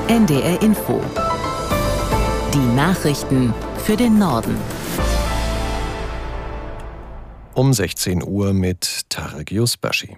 NDR Info. Die Nachrichten für den Norden. Um 16 Uhr mit Tarek Yusbashi.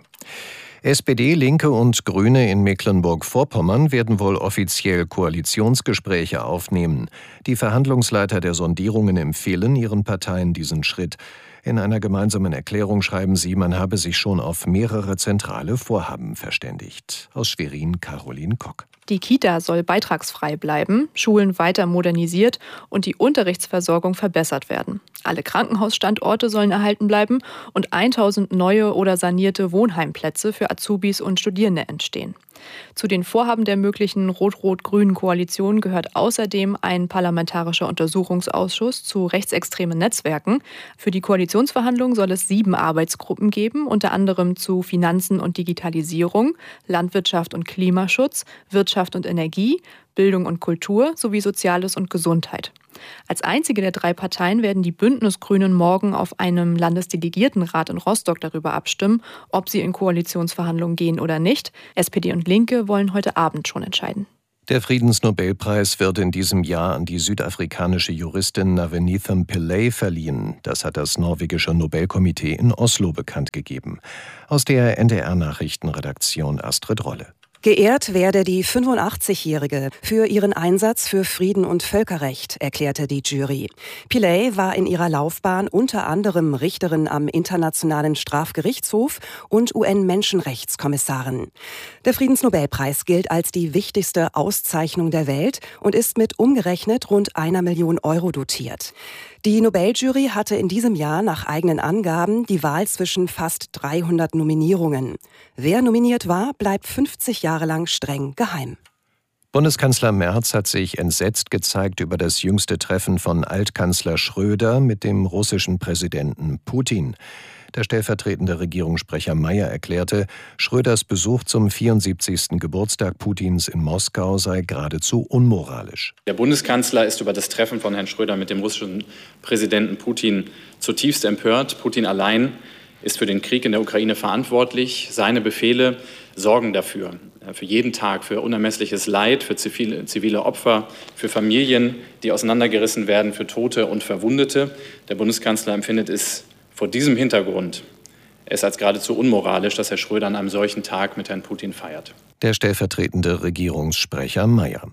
SPD, Linke und Grüne in Mecklenburg-Vorpommern werden wohl offiziell Koalitionsgespräche aufnehmen. Die Verhandlungsleiter der Sondierungen empfehlen ihren Parteien diesen Schritt. In einer gemeinsamen Erklärung schreiben sie, man habe sich schon auf mehrere zentrale Vorhaben verständigt. Aus Schwerin, Caroline Kock. Die Kita soll beitragsfrei bleiben, Schulen weiter modernisiert und die Unterrichtsversorgung verbessert werden. Alle Krankenhausstandorte sollen erhalten bleiben und 1000 neue oder sanierte Wohnheimplätze für Azubis und Studierende entstehen. Zu den Vorhaben der möglichen rot-rot-grünen Koalition gehört außerdem ein parlamentarischer Untersuchungsausschuss zu rechtsextremen Netzwerken. Für die Koalitionsverhandlungen soll es 7 Arbeitsgruppen geben, unter anderem zu Finanzen und Digitalisierung, Landwirtschaft und Klimaschutz, Wirtschaft und Energie, Bildung und Kultur sowie Soziales und Gesundheit. Als einzige der 3 Parteien werden die Bündnisgrünen morgen auf einem Landesdelegiertenrat in Rostock darüber abstimmen, ob sie in Koalitionsverhandlungen gehen oder nicht. SPD und Linke wollen heute Abend schon entscheiden. Der Friedensnobelpreis wird in diesem Jahr an die südafrikanische Juristin Navenithem Pillay verliehen. Das hat das norwegische Nobelkomitee in Oslo bekannt gegeben. Aus der NDR-Nachrichtenredaktion Astrid Rolle. Geehrt werde die 85-Jährige für ihren Einsatz für Frieden und Völkerrecht, erklärte die Jury. Pillay war in ihrer Laufbahn unter anderem Richterin am Internationalen Strafgerichtshof und UN-Menschenrechtskommissarin. Der Friedensnobelpreis gilt als die wichtigste Auszeichnung der Welt und ist mit umgerechnet rund 1 Million Euro dotiert. Die Nobeljury hatte in diesem Jahr nach eigenen Angaben die Wahl zwischen fast 300 Nominierungen. Wer nominiert war, bleibt 50 Jahre lang streng geheim. Bundeskanzler Merz hat sich entsetzt gezeigt über das jüngste Treffen von Altkanzler Schröder mit dem russischen Präsidenten Putin. Der stellvertretende Regierungssprecher Mayer erklärte, Schröders Besuch zum 74. Geburtstag Putins in Moskau sei geradezu unmoralisch. Der Bundeskanzler ist über das Treffen von Herrn Schröder mit dem russischen Präsidenten Putin zutiefst empört. Putin allein ist für den Krieg in der Ukraine verantwortlich. Seine Befehle sorgen dafür, für jeden Tag, für unermessliches Leid, für zivile Opfer, für Familien, die auseinandergerissen werden, für Tote und Verwundete. Der Bundeskanzler empfindet es vor diesem Hintergrund als geradezu unmoralisch, dass Herr Schröder an einem solchen Tag mit Herrn Putin feiert. Der stellvertretende Regierungssprecher Mayer.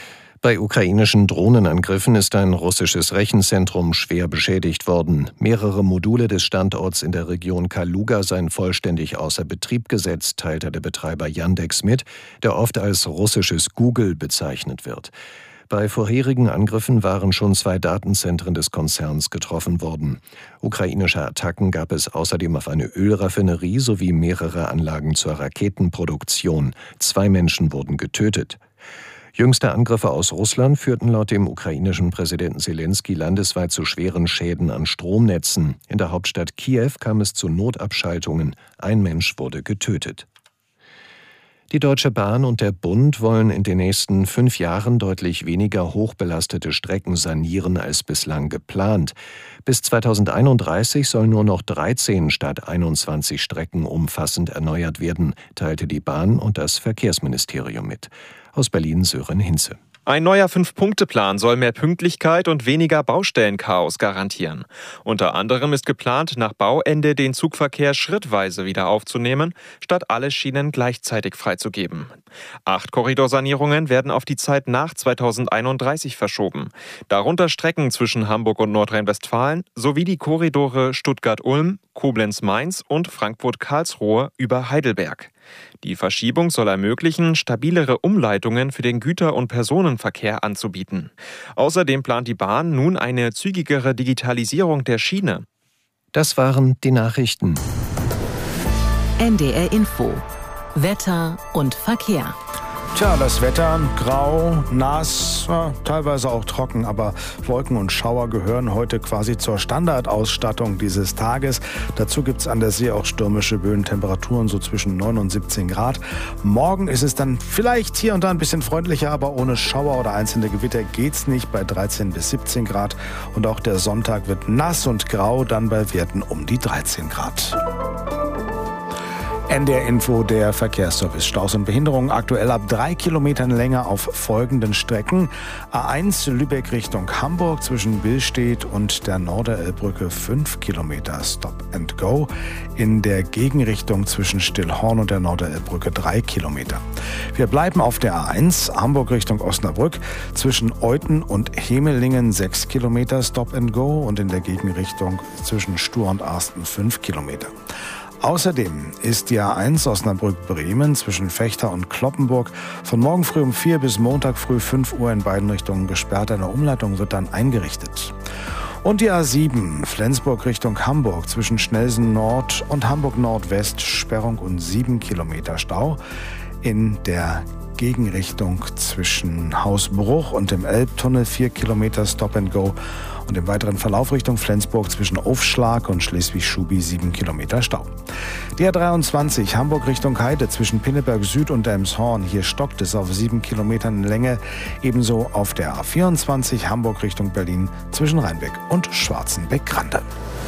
Bei ukrainischen Drohnenangriffen ist ein russisches Rechenzentrum schwer beschädigt worden. Mehrere Module des Standorts in der Region Kaluga seien vollständig außer Betrieb gesetzt, teilte der Betreiber Yandex mit, der oft als russisches Google bezeichnet wird. Bei vorherigen Angriffen waren schon 2 Datenzentren des Konzerns getroffen worden. Ukrainische Attacken gab es außerdem auf eine Ölraffinerie sowie mehrere Anlagen zur Raketenproduktion. 2 Menschen wurden getötet. Jüngste Angriffe aus Russland führten laut dem ukrainischen Präsidenten Selenskyj landesweit zu schweren Schäden an Stromnetzen. In der Hauptstadt Kiew kam es zu Notabschaltungen. 1 Mensch wurde getötet. Die Deutsche Bahn und der Bund wollen in den nächsten 5 Jahren deutlich weniger hochbelastete Strecken sanieren als bislang geplant. Bis 2031 sollen nur noch 13 statt 21 Strecken umfassend erneuert werden, teilte die Bahn und das Verkehrsministerium mit. Aus Berlin Sören Hinze. Ein neuer 5-Punkte-Plan soll mehr Pünktlichkeit und weniger Baustellenchaos garantieren. Unter anderem ist geplant, nach Bauende den Zugverkehr schrittweise wieder aufzunehmen, statt alle Schienen gleichzeitig freizugeben. 8 Korridorsanierungen werden auf die Zeit nach 2031 verschoben. Darunter Strecken zwischen Hamburg und Nordrhein-Westfalen sowie die Korridore Stuttgart-Ulm, Koblenz-Mainz und Frankfurt-Karlsruhe über Heidelberg. Die Verschiebung soll ermöglichen, stabilere Umleitungen für den Güter- und Personenverkehr anzubieten. Außerdem plant die Bahn nun eine zügigere Digitalisierung der Schiene. Das waren die Nachrichten. NDR Info. Wetter und Verkehr. Tja, das Wetter grau, nass, teilweise auch trocken, aber Wolken und Schauer gehören heute quasi zur Standardausstattung dieses Tages. Dazu gibt es an der See auch stürmische Böen, Temperaturen so zwischen 9 und 17 Grad. Morgen ist es dann vielleicht hier und da ein bisschen freundlicher, aber ohne Schauer oder einzelne Gewitter geht's nicht, bei 13 bis 17 Grad. Und auch der Sonntag wird nass und grau, dann bei Werten um die 13 Grad. NDR Info, der Verkehrsservice. Staus und Behinderungen aktuell ab 3 Kilometern länger auf folgenden Strecken. A1 Lübeck Richtung Hamburg zwischen Billstedt und der Norderelbbrücke 5 Kilometer Stop and Go. In der Gegenrichtung zwischen Stillhorn und der Norderelbbrücke 3 Kilometer. Wir bleiben auf der A1 Hamburg Richtung Osnabrück zwischen Euthen und Hemelingen 6 Kilometer Stop and Go und in der Gegenrichtung zwischen Stur und Arsten 5 Kilometer. Außerdem ist die A1 Osnabrück-Bremen zwischen Vechta und Cloppenburg von morgen früh um 4 bis Montag früh 5 Uhr in beiden Richtungen gesperrt. Eine Umleitung wird dann eingerichtet. Und die A7 Flensburg Richtung Hamburg zwischen Schnelsen Nord und Hamburg Nordwest Sperrung und 7 Kilometer Stau. In der Gegenrichtung zwischen Hausbruch und dem Elbtunnel 4 Kilometer Stop and Go und im weiteren Verlauf Richtung Flensburg zwischen Aufschlag und Schleswig-Schubi 7 Kilometer Stau. Die A23 Hamburg Richtung Heide zwischen Pinneberg Süd und Elmshorn. Hier stockt es auf 7 Kilometern Länge. Ebenso auf der A24 Hamburg Richtung Berlin zwischen Rheinbeck und Schwarzenbeck-Grande.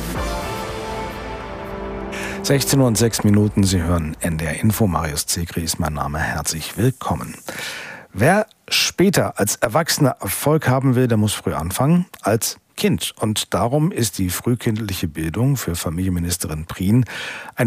16:06 Uhr, Sie hören NDR Info. Marius Zegri ist mein Name. Herzlich willkommen. Wer später als Erwachsener Erfolg haben will, der muss früh anfangen als Kind. Und darum ist die frühkindliche Bildung für Familienministerin Prien ein